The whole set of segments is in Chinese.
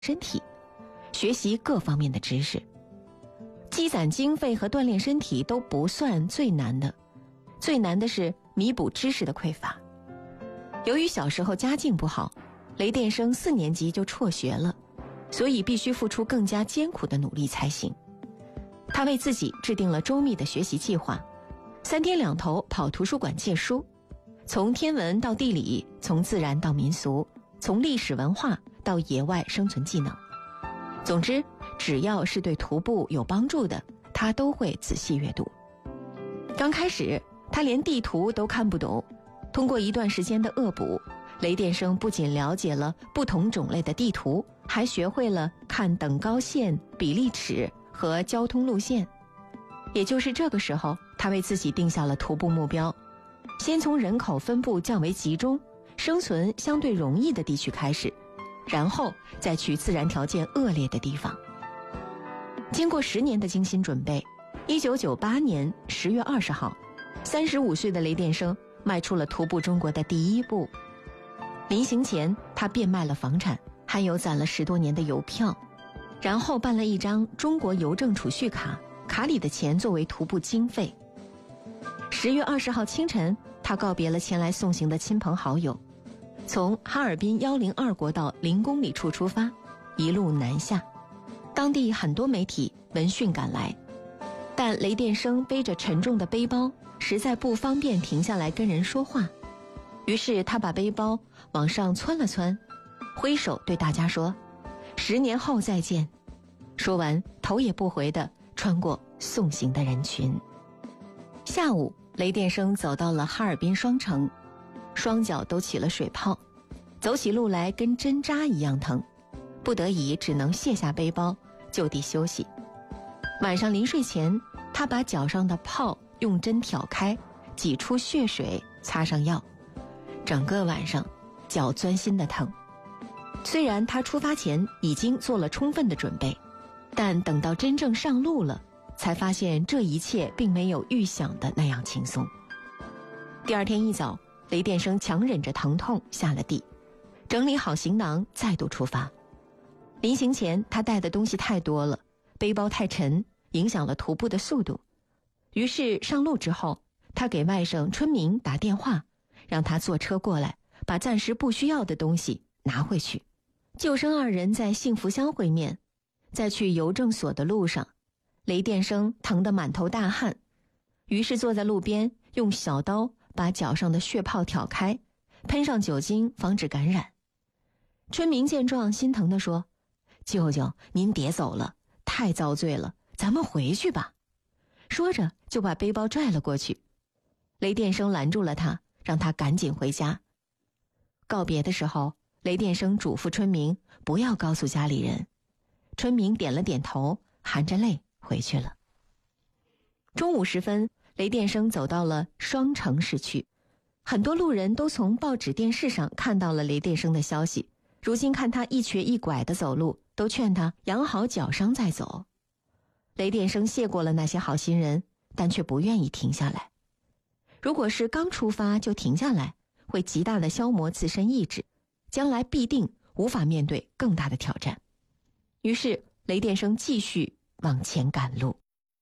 身体，学习各方面的知识。积攒经费和锻炼身体都不算最难的，最难的是弥补知识的匮乏。由于小时候家境不好，雷电生4年级就辍学了，所以必须付出更加艰苦的努力才行。他为自己制定了周密的学习计划，3天2头跑图书馆借书，从天文到地理，从自然到民俗，从历史文化到野外生存技能。总之，只要是对徒步有帮助的，他都会仔细阅读。刚开始，他连地图都看不懂，通过一段时间的恶补，雷电生不仅了解了不同种类的地图，还学会了看等高线、比例尺和交通路线。也就是这个时候，他为自己定下了徒步目标，先从人口分布较为集中、生存相对容易的地区开始，然后再去自然条件恶劣的地方。经过10年的精心准备，1998年10月20号，35岁的雷电生迈出了徒步中国的第一步。临行前，他变卖了房产，还有攒了10多年的邮票，然后办了一张中国邮政储蓄卡，卡里的钱作为徒步经费。10月20号清晨，他告别了前来送行的亲朋好友，从哈尔滨102国道0公里处出发，一路南下。当地很多媒体闻讯赶来，但雷电生背着沉重的背包，实在不方便停下来跟人说话。于是他把背包往上蹿了蹿，挥手对大家说：“10年后再见。”说完，头也不回地穿过送行的人群。下午，雷电生走到了哈尔滨双城，双脚都起了水泡，走起路来跟针扎一样疼，不得已只能卸下背包，就地休息。晚上临睡前，他把脚上的泡用针挑开，挤出血水，擦上药，整个晚上脚钻心的疼。虽然他出发前已经做了充分的准备，但等到真正上路了，才发现这一切并没有预想的那样轻松。第二天一早，雷电生强忍着疼痛下了地，整理好行囊，再度出发。临行前，他带的东西太多了，背包太沉，影响了徒步的速度。于是上路之后，他给外甥春明打电话，让他坐车过来，把暂时不需要的东西拿回去。舅甥2人在幸福乡会面。在去邮政所的路上，雷电生疼得满头大汗，于是坐在路边，用小刀把脚上的血泡挑开，喷上酒精防止感染。春明见状心疼地说：“舅舅，您别走了，太遭罪了，咱们回去吧。”说着就把背包拽了过去。雷电生拦住了他，让他赶紧回家。告别的时候，雷电生嘱咐春明不要告诉家里人。春明点了点头，含着泪回去了。中午时分，雷电生走到了双城市区，很多路人都从报纸电视上看到了雷电生的消息，如今看他一瘸一拐的走路，都劝他养好脚伤再走。雷电生谢过了那些好心人，但却不愿意停下来。如果是刚出发就停下来，会极大的消磨自身意志，将来必定无法面对更大的挑战。于是雷电生继续往前赶路。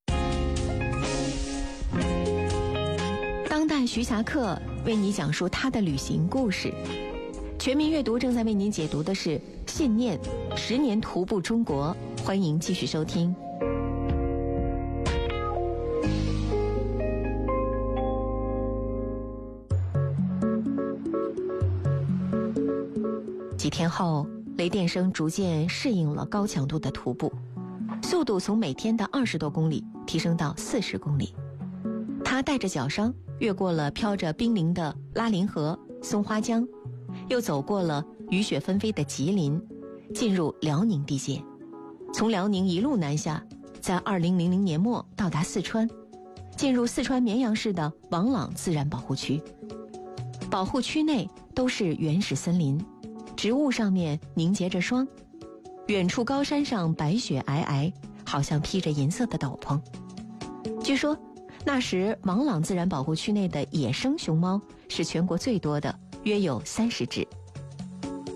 当代徐霞客为你讲述他的旅行故事。全民阅读正在为您解读的是《信念10年徒步中国》，欢迎继续收听。几天后，雷电生逐渐适应了高强度的徒步，速度从每天的20多公里提升到40公里。他带着脚伤越过了飘着冰凌的拉林河、松花江，又走过了雨雪纷飞的吉林，进入辽宁地界，从辽宁一路南下，在2000年末到达四川，进入四川绵阳市的王朗自然保护区。保护区内都是原始森林，植物上面凝结着霜，远处高山上白雪皑皑，好像披着银色的斗篷。据说那时王朗自然保护区内的野生熊猫是全国最多的，约有30只。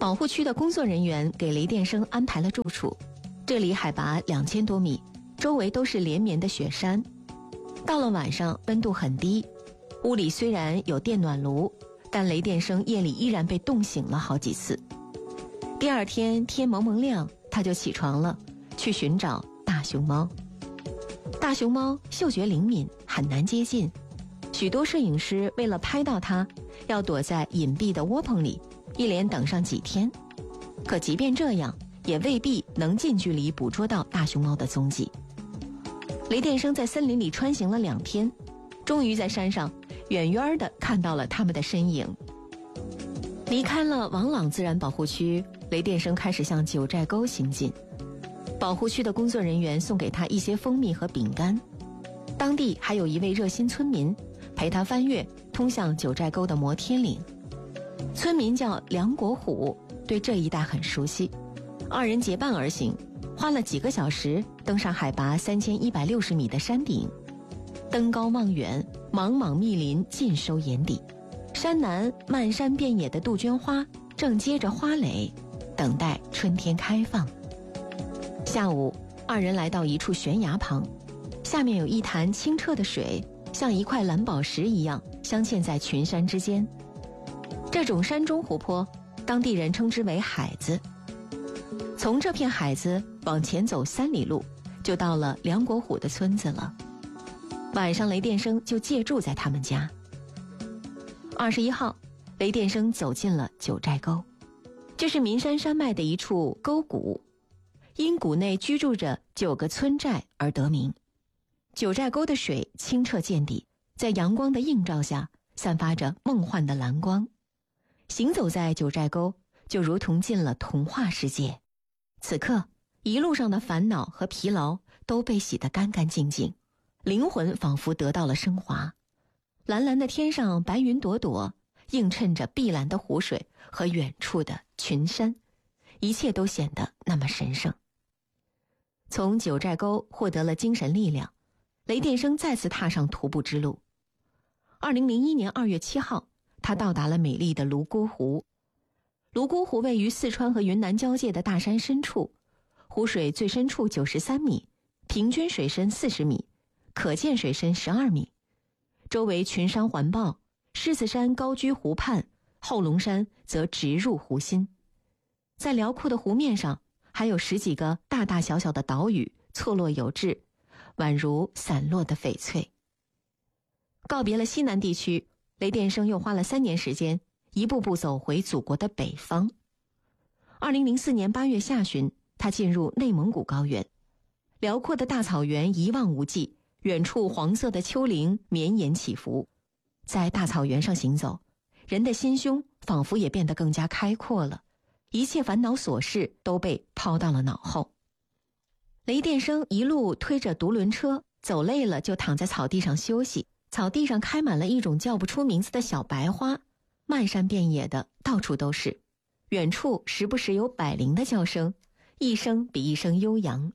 保护区的工作人员给雷电生安排了住处，这里海拔2000多米，周围都是连绵的雪山。到了晚上，温度很低，屋里虽然有电暖炉，但雷电生夜里依然被冻醒了好几次。第二天天蒙蒙亮，他就起床了，去寻找大熊猫。大熊猫嗅觉灵敏，很难接近，许多摄影师为了拍到它，要躲在隐蔽的窝棚里，一连等上几天。可即便这样，也未必能近距离捕捉到大熊猫的踪迹。雷电生在森林里穿行了2天，终于在山上远远地看到了它们的身影。离开了王朗自然保护区，雷电生开始向九寨沟行进。保护区的工作人员送给他一些蜂蜜和饼干，当地还有一位热心村民陪他翻越通向九寨沟的摩天岭。村民叫梁国虎，对这一带很熟悉。2人结伴而行，花了几个小时登上海拔3160米的山顶。登高望远，茫茫密林尽收眼底。山南漫山遍野的杜鹃花正结着花蕾，等待春天开放。下午，2人来到一处悬崖旁，下面有一潭清澈的水，像一块蓝宝石一样镶嵌在群山之间。这种山中湖泊，当地人称之为海子。从这片海子往前走3里路，就到了梁国虎的村子了。晚上雷电生就借住在他们家。21号，雷电生走进了九寨沟，这是岷山山脉的一处沟谷，因谷内居住着9个村寨而得名。九寨沟的水清澈见底，在阳光的映照下散发着梦幻的蓝光。行走在九寨沟，就如同进了童话世界。此刻，一路上的烦恼和疲劳都被洗得干干净净，灵魂仿佛得到了升华。蓝蓝的天上白云朵朵，映衬着碧蓝的湖水和远处的群山，一切都显得那么神圣。从九寨沟获得了精神力量，雷电生再次踏上徒步之路。2001年2月7号，他到达了美丽的泸沽湖。泸沽湖位于四川和云南交界的大山深处，湖水最深处93米，平均水深40米，可见水深12米。周围群山环抱，狮子山高居湖畔，后龙山则直入湖心。在辽阔的湖面上，还有10几个大大小小的岛屿错落有致，宛如散落的翡翠。告别了西南地区，雷电生又花了3年时间，一步步走回祖国的北方。2004年8月下旬，他进入内蒙古高原，辽阔的大草原一望无际，远处黄色的丘陵绵延起伏。在大草原上行走，人的心胸仿佛也变得更加开阔了，一切烦恼琐事都被抛到了脑后。雷电生一路推着独轮车，走累了就躺在草地上休息。草地上开满了一种叫不出名字的小白花，漫山遍野的，到处都是。远处时不时有百灵的叫声，一声比一声悠扬。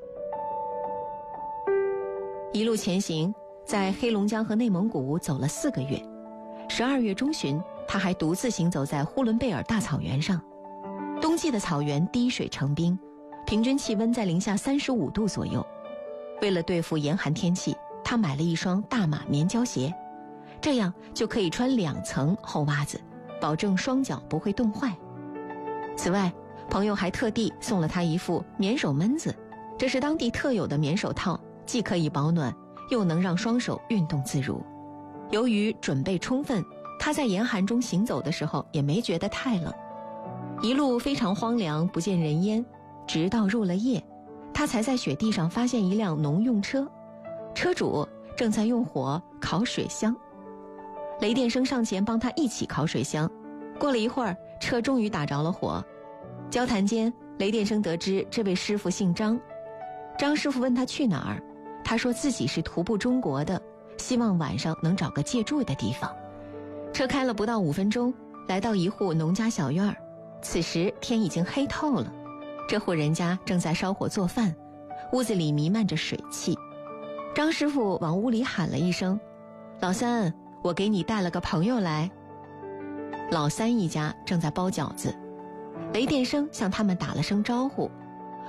一路前行，在黑龙江和内蒙古走了4个月。12月中旬，他还独自行走在呼伦贝尔大草原上。冬季的草原滴水成冰，平均气温在-35度左右。为了对付严寒天气，他买了一双大码棉胶鞋，这样就可以穿2层厚袜子，保证双脚不会冻坏。此外，朋友还特地送了他一副棉手闷子，这是当地特有的棉手套，既可以保暖，又能让双手运动自如。由于准备充分，他在严寒中行走的时候也没觉得太冷。一路非常荒凉，不见人烟，直到入了夜，他才在雪地上发现一辆农用车，车主正在用火烤水箱。雷电生上前帮他一起烤水箱，过了一会儿，车终于打着了火。交谈间，雷电生得知这位师傅姓张。张师傅问他去哪儿，他说自己是徒步中国的，希望晚上能找个借住的地方。车开了不到5分钟，来到一户农家小院儿。此时天已经黑透了，这户人家正在烧火做饭，屋子里弥漫着水汽。张师傅往屋里喊了一声：“老三，我给你带了个朋友来。”老三一家正在包饺子。 雷电生向他们打了声招呼，